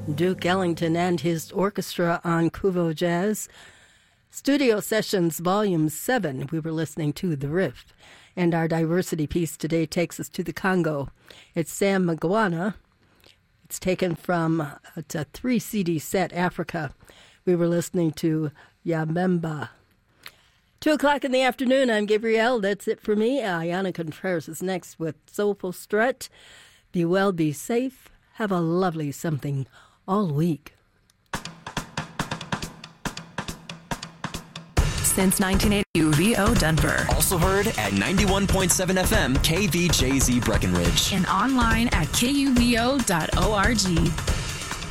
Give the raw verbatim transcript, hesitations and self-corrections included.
Duke Ellington and his orchestra on Kuvo Jazz. Studio Sessions Volume seven, we were listening to The Riff. And our diversity piece today takes us to the Congo. It's Sam Magwana. It's taken from it's a three C D set, Africa. We were listening to Yabemba. Two o'clock in the afternoon, I'm Gabrielle. That's it for me. Ayana Contreras is next with Soulful Strut. Be well, be safe. Have a lovely something all week. Since nineteen eighty, U V O Denver. Also heard at ninety-one point seven F M, K V J Z Breckenridge. And online at K U V O dot org.